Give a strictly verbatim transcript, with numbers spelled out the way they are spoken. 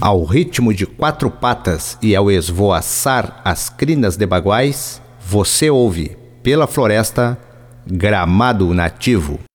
Ao ritmo de quatro patas e ao esvoaçar as crinas de baguais, você ouve, pela floresta, Gramado Nativo.